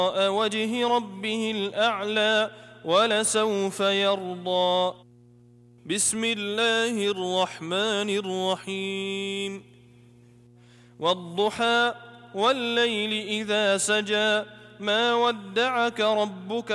وجه ربه الأعلى ولسوف يرضى. بسم الله الرحمن الرحيم. والضحى والليل إذا سجى ما ودعك ربك